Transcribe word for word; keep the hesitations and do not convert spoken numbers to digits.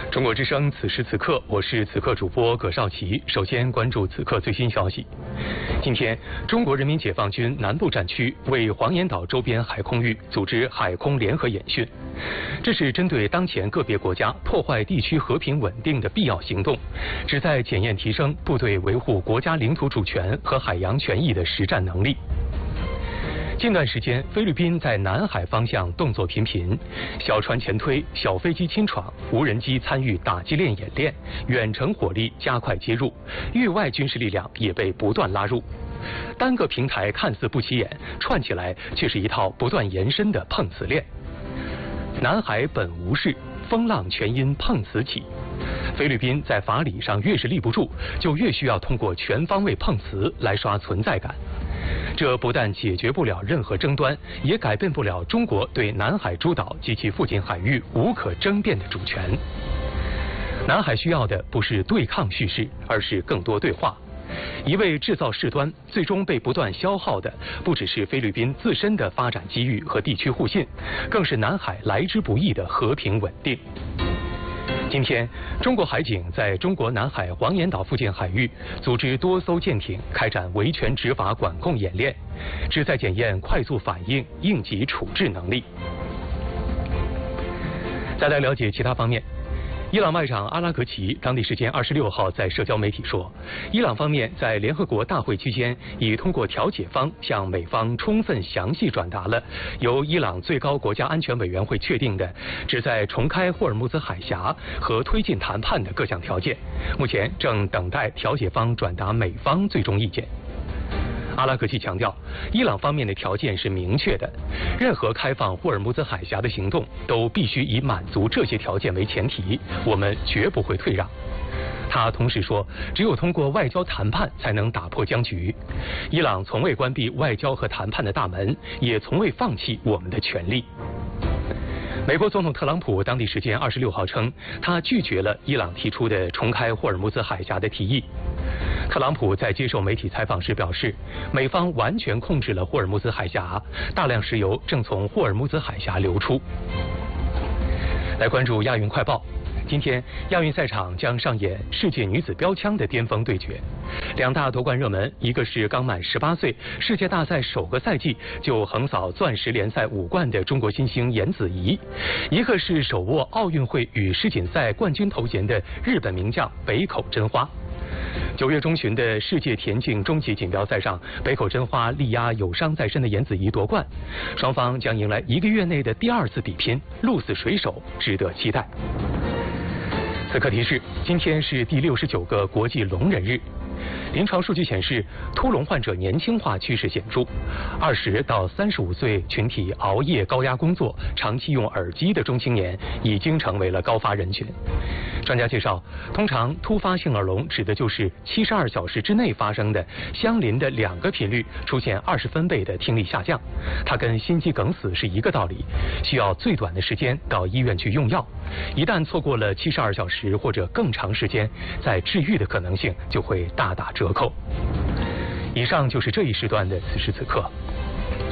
中国之声，此时此刻，我是此刻主播葛少奇。首先关注此刻最新消息。今天，中国人民解放军南部战区为黄岩岛周边海空域组织海空联合演训，这是针对当前个别国家破坏地区和平稳定的必要行动，旨在检验提升部队维护国家领土主权和海洋权益的实战能力。近段时间，菲律宾在南海方向动作频频，小船前推、小飞机侵闯、无人机参与打击链演练，远程火力加快接入，域外军事力量也被不断拉入。单个平台看似不起眼，串起来却是一套不断延伸的碰瓷链。南海本无事，风浪全因碰瓷起。菲律宾在法理上越是立不住，就越需要通过全方位碰瓷来刷存在感。这不但解决不了任何争端，也改变不了中国对南海诸岛及其附近海域无可争辩的主权。南海需要的不是对抗叙事，而是更多对话。一味制造事端，最终被不断消耗的不只是菲律宾自身的发展机遇和地区互信，更是南海来之不易的和平稳定。今天，中国海警在中国南海黄岩岛附近海域组织多艘舰艇开展维权执法管控演练，旨在检验快速反应、应急处置能力。再来了解其他方面。伊朗外长阿拉格齐当地时间二十六号在社交媒体说，伊朗方面在联合国大会期间已通过调解方向美方充分详细转达了由伊朗最高国家安全委员会确定的旨在重开霍尔木兹海峡和推进谈判的各项条件，目前正等待调解方转达美方最终意见。阿拉格齐强调，伊朗方面的条件是明确的，任何开放霍尔木兹海峡的行动都必须以满足这些条件为前提，我们绝不会退让。他同时说，只有通过外交谈判才能打破僵局。伊朗从未关闭外交和谈判的大门，也从未放弃我们的权利。美国总统特朗普当地时间二十六号称，他拒绝了伊朗提出的重开霍尔木兹海峡的提议。特朗普在接受媒体采访时表示，美方完全控制了霍尔木兹海峡，大量石油正从霍尔木兹海峡流出。来关注亚运快报。今天，亚运赛场将上演世界女子标枪的巅峰对决。两大夺冠热门，一个是刚满十八岁，世界大赛首个赛季就横扫钻石联赛五冠的中国新星颜子怡，一个是手握奥运会与世锦赛冠军头衔的日本名将北口真花。九月中旬的世界田径终极锦标赛上，北口真花力压有伤在身的颜子怡夺冠，双方将迎来一个月内的第二次比拼，鹿死谁手，值得期待。此刻提示：今天是第六十九个国际聋人日。临床数据显示，突聋患者年轻化趋势显著。二十到三十五岁群体熬夜、高压工作、长期用耳机的中青年已经成为了高发人群。专家介绍，通常突发性耳聋指的就是七十二小时之内发生的相邻的两个频率出现二十分贝的听力下降，它跟心肌梗死是一个道理，需要最短的时间到医院去用药。一旦错过了七十二小时或者更长时间，在治愈的可能性就会大打折扣。以上就是这一时段的此时此刻。